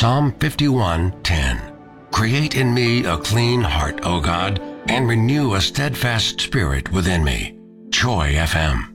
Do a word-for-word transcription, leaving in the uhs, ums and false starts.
Psalm fifty-one ten. Create in me a clean heart, O God, and renew a steadfast spirit within me. Joy F M.